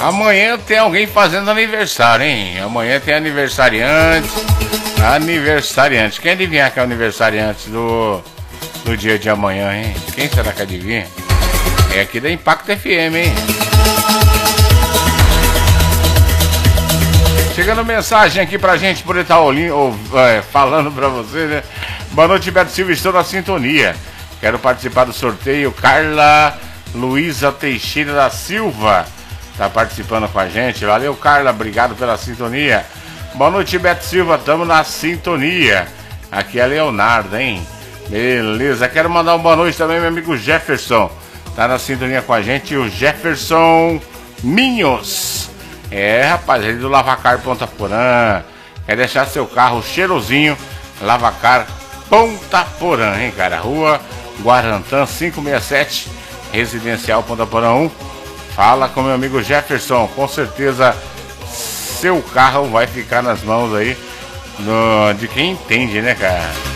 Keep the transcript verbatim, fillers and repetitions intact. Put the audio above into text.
Amanhã tem alguém fazendo aniversário, hein? Amanhã tem aniversariante. Aniversariante. Quem adivinhar que é o aniversariante do, do dia de amanhã, hein? Quem será que adivinha? É aqui da Impacto F M, hein? Chegando mensagem aqui pra gente por Itaolim, ou, é, falando pra você, né? Boa noite, Beto Silva, estou na sintonia. Quero participar do sorteio. Carla Luísa Teixeira da Silva tá participando com a gente. Valeu, Carla, obrigado pela sintonia. Boa noite, Beto Silva, estamos na sintonia. Aqui é Leonardo, hein? Beleza, quero mandar uma boa noite também, meu amigo Jefferson. Tá na sintonia com a gente, o Jefferson Minhos. É, rapaz, ele do Lavacar Ponta Porã. Quer deixar seu carro cheirosinho, Lavacar Ponta Porã, hein, cara? Rua Guarantã quinhentos e sessenta e sete, Residencial Ponta Porã um. Fala com meu amigo Jefferson, com certeza seu carro vai ficar nas mãos aí no, de quem entende, né, cara?